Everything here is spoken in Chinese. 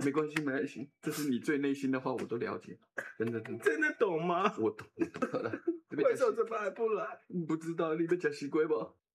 没关系，没关系，这是你最内心的话，我都了解，真的。 真的懂吗？ 我懂了。 为什么这边还不来？ 不知道你被吃西龟不？